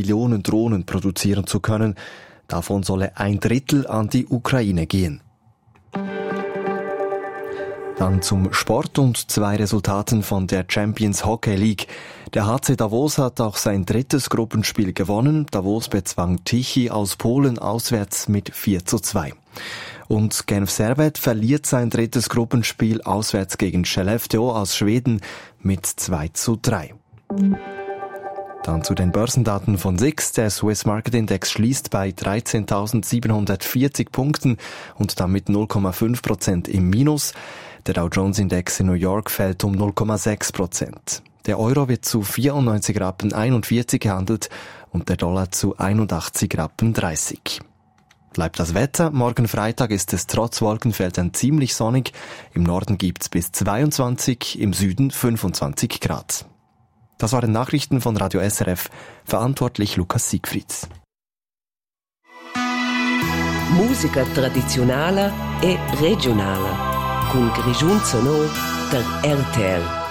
Millionen Drohnen produzieren zu können. Davon solle 1/3 an die Ukraine gehen. Dann zum Sport und 2 Resultaten von der Champions Hockey League. Der HC Davos hat auch sein 3. Gruppenspiel gewonnen. Davos bezwang Tychy aus Polen auswärts mit 4:2. Und Genf Servette verliert sein 3. Gruppenspiel auswärts gegen Skellefteå aus Schweden mit 2:3. Dann zu den Börsendaten von SIX. Der Swiss Market Index schließt bei 13.740 Punkten und damit 0,5% im Minus. Der Dow Jones Index in New York fällt um 0,6%. Der Euro wird zu 94,41 Rappen gehandelt und der Dollar zu 81,30 Rappen. Bleibt das Wetter. Morgen Freitag ist es trotz Wolkenfeldern ziemlich sonnig. Im Norden gibt's bis 22, im Süden 25 Grad. Das waren Nachrichten von Radio SRF. Verantwortlich Lukas Siegfrieds. Musica tradizionale e regionale. Con Grigiun Sonor der RTL.